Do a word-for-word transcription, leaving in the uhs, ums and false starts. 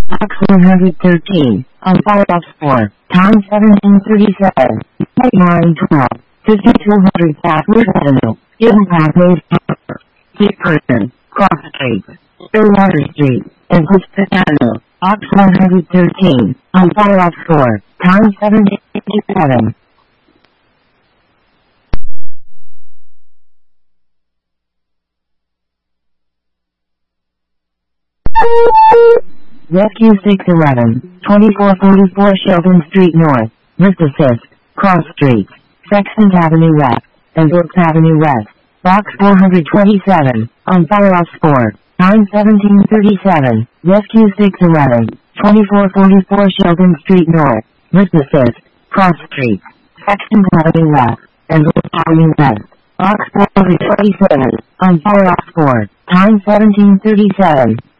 Box one hundred thirteen, on Firefox four, time seventeen thirty-seven, line twelve, fifty-two hundred Southwest Avenue, Hidden Pathways, Deep Person, Cross Street, Stillwater Street, and Pacific Avenue, Box one hundred thirteen, on Firefox four, time seventeen thirty-seven. Rescue six eleven, twenty-four forty-four Shelton Street North, Vista Fifth, Cross Streets, Sexton Avenue West, and Brooks Avenue West, Box four hundred twenty-seven, on Firefox four, time seventeen thirty-seven, Rescue six eleven, twenty-four forty-four Shelton Street North, Vista Fifth, Cross Streets, Sexton Avenue West, and Brooks Avenue West, Box four hundred twenty-seven, on Firefox four, time seventeen thirty-seven.